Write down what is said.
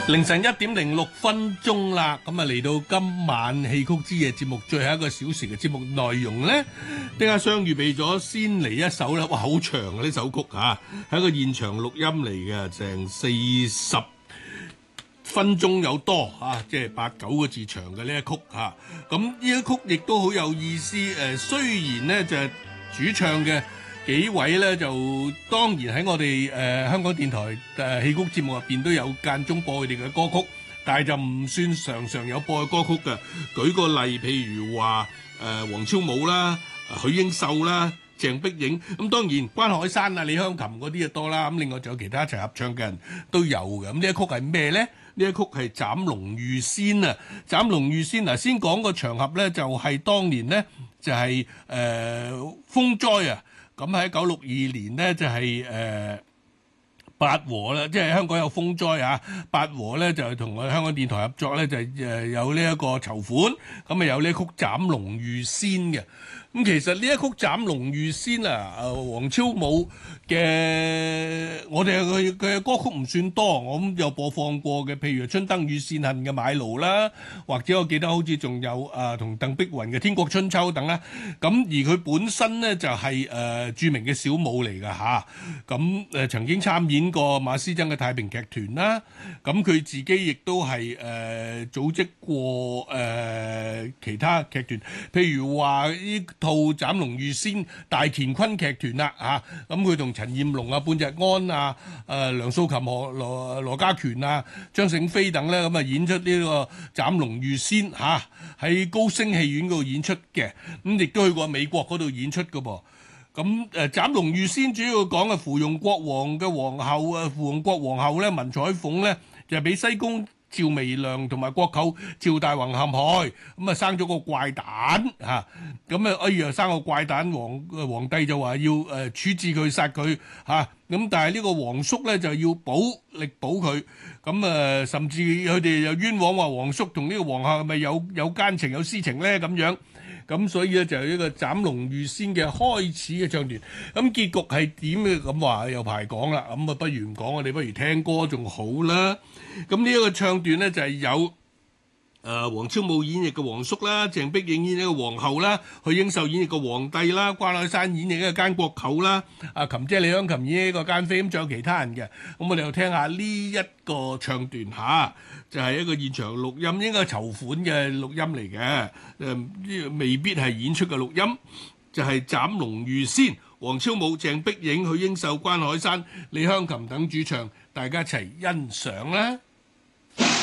凌晨1:06啦，咁啊嚟到今晚戲曲之夜節目最後一個小時嘅節目內容呢，丁家雙預備咗先嚟一首啦，哇好長啊呢首曲嚇，係一個現場錄音嚟嘅，成40分鐘有多嚇，即係8、9個字長嘅呢一曲嚇。咁呢一曲亦都好有意思，雖然呢就係主唱嘅幾位咧，就當然喺我哋香港電台戲曲節目入邊都有間中播佢哋嘅歌曲，但係就唔算常常有播嘅歌曲嘅。舉個例，譬如話黃超武啦、許英秀啦、鄭碧影，咁當然關海山啊、李香琴嗰啲就多啦。咁另外仲有其他一齊合唱嘅人都有嘅。咁呢一曲係咩咧？呢一曲係《斬龍御仙》啊，《斬龍御仙》嗱，先講個場合咧，就係當年咧就係風災啊。咁喺1962年呢，就係八和啦，即係香港有風災啊。八和咧就係同香港電台合作咧，就有呢一個籌款，咁啊有呢曲《斬龍御仙》嘅。咁其實呢一曲《斬龍御仙》啊，黃超武嘅，我哋佢嘅歌曲唔算多，我咁有播放過嘅，譬如《春燈與線恨》嘅《買路》啦，或者我記得好似仲有同鄧碧雲嘅《天國春秋》等啦。咁而佢本身咧就係著名嘅小武嚟㗎嚇，咁曾經參演過馬師曾嘅太平劇團啦，咁佢自己亦都係組織過其他劇團，譬如話呢套《斬龍御仙》大乾坤劇團啦嚇，咁佢同陳彥龍啊、半日安啊、梁素琴、羅家權啊、張醒飛等咧，咁啊演出呢個斬龍御仙嚇，喺高升戲院嗰度演出嘅，咁亦都去過美國嗰度演出㗎噃。咁斬龍御仙主要講嘅芙蓉國王嘅皇后啊，芙蓉國皇后咧文彩鳳咧就係俾西宮趙微良同埋國舅趙大宏陷害，咁啊生咗個怪蛋嚇，咁哎呀生個怪蛋，皇帝就話要處置佢殺佢嚇，咁但係呢個皇叔咧就要力保佢，咁甚至佢哋又冤枉話皇叔同呢個皇后係咪有奸情有私情咧咁樣。咁所以咧就係呢個斬龍御仙嘅開始嘅唱段，咁結局係點嘅咁話有排講啦，咁啊不如唔講，我哋不如聽歌仲好啦。咁呢一個唱段咧就係有黃超武演繹嘅皇叔啦，鄭碧影演繹嘅皇后啦，許英秀演繹嘅皇帝啦，關海山演繹嘅奸國舅啦，琴姐李香琴演繹個奸妃，咁仲有其他人嘅。咁我哋就聽下呢一個唱段下，就係一個現場錄音，應該係籌款嘅錄音嚟嘅，未必係演出嘅錄音，就係斬龍御仙，黃超武、鄭碧影、許英秀、關海山、李香琴等主唱，大家一齊欣賞啦。